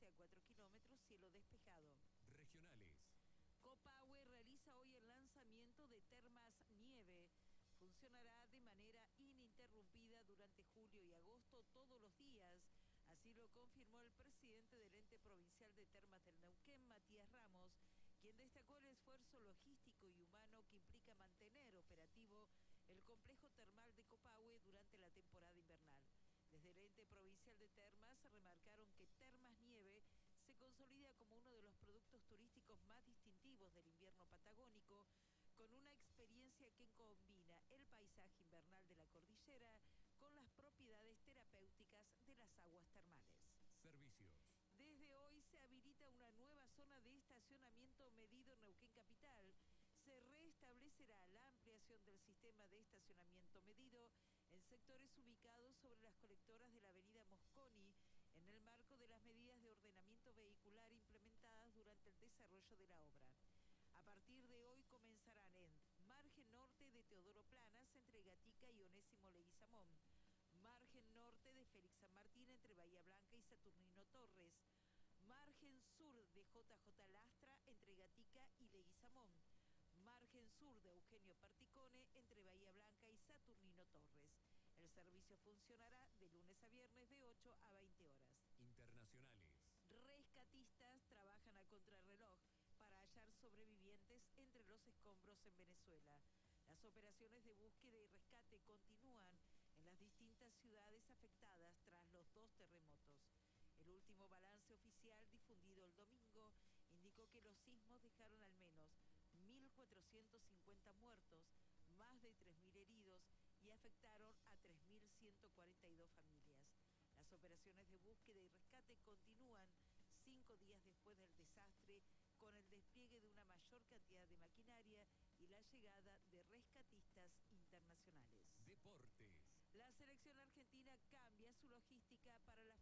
a 4 kilómetros, cielo despejado. Regionales. Copahue realiza hoy el lanzamiento de Termas Nieve. Funcionará de manera ininterrumpida durante julio y agosto todos los días. Así lo confirmó el presidente del ente provincial de Termas del Neuquén, Matías Ramos, quien destacó el esfuerzo logístico y humano que implica mantener operativo el complejo termal de Copahue durante la temporada invernal. Desde el ente provincial de Termas remarcaron que Termas Nieve se consolida como uno de los productos turísticos más distintivos del invierno patagónico, con una experiencia que combina el paisaje invernal de la cordillera con las propiedades terapéuticas de las aguas termales. Servicios. Desde hoy se habilita una nueva zona de estacionamiento medido en Neuquén Capital. Se restablecerá la ampliación del sistema de estacionamiento medido en sectores ubicados sobre las colectoras de la avenida Mosconi, en el marco de las medidas de ordenamiento vehicular implementadas durante el desarrollo de la obra. A partir de hoy comenzarán en margen norte de Teodoro Planas, entre Gatica y Onésimo Leguizamón, margen norte de Félix San Martín, entre Bahía Blanca y Saturnino Torres, margen sur de JJ Lastra, entre Gatica y Leguizamón, margen sur de Eugenio Particone, entre Bahía Blanca y Saturnino Torres. El servicio funcionará de lunes a viernes de 8 a 20 horas. Internacionales. Rescatistas trabajan a contrarreloj para hallar sobrevivientes entre los escombros en Venezuela. Las operaciones de búsqueda y rescate continúan en las distintas ciudades afectadas tras los 2 terremotos. El último balance oficial difundido el domingo indicó que los sismos dejaron al menos 1.450 muertos, más de 3.000 heridos y afectaron a 3.142 familias. Las operaciones de búsqueda y rescate continúan 5 días después del desastre, con el despliegue de una mayor cantidad de maquinaria y la llegada de rescatistas internacionales. Deportes. La selección argentina cambia su logística para las